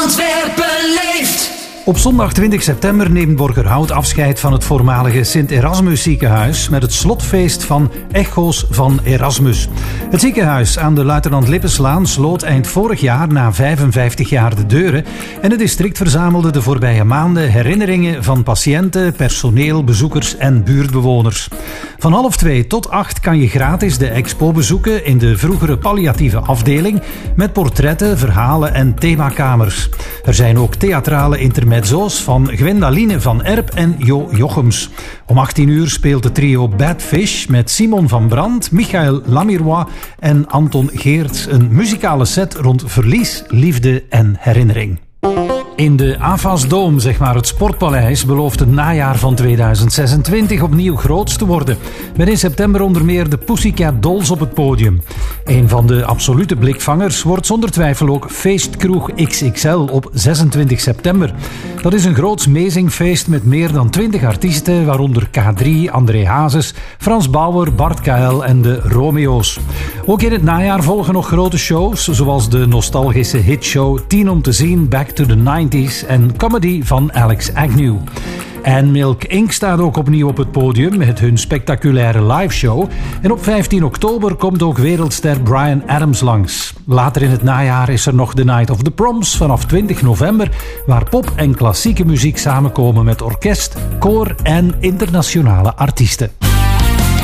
Antwerpen leeft. Op zondag 20 september neemt Borgerhout afscheid van het voormalige Sint-Erasmus ziekenhuis met het slotfeest van Echo's van Erasmus. Het ziekenhuis aan de Luitenant Lippenslaan sloot eind vorig jaar na 55 jaar de deuren en het district verzamelde de voorbije maanden herinneringen van patiënten, personeel, bezoekers en buurtbewoners. Van 12:30 tot 8 kan je gratis de expo bezoeken in de vroegere palliatieve afdeling met portretten, verhalen en themakamers. Er zijn ook theatrale intermezzo's van Gwendaline van Erp en Jo Jochems. Om 18 uur speelt het trio Bad Fish met Simon van Brandt, Michael Lamirois en Anton Geerts een muzikale set rond verlies, liefde en herinnering. In de AFAS Dome, zeg maar het Sportpaleis, belooft het najaar van 2026 opnieuw groots te worden. Met in september onder meer de Pussycat Dolls op het podium. Een van de absolute blikvangers wordt zonder twijfel ook Feestkroeg XXL op 26 september. Dat is een groots amazingfeest met meer dan 20 artiesten, waaronder K3, André Hazes, Frans Bauer, Bart KL en de Romeo's. Ook in het najaar volgen nog grote shows, zoals de nostalgische hitshow 10 om te zien, Back to the 90s en Comedy van Alex Agnew. En Milk Inc. staat ook opnieuw op het podium met hun spectaculaire liveshow. En op 15 oktober komt ook wereldster Bryan Adams langs. Later in het najaar is er nog The Night of the Proms vanaf 20 november... waar pop en klassieke muziek samenkomen met orkest, koor en internationale artiesten.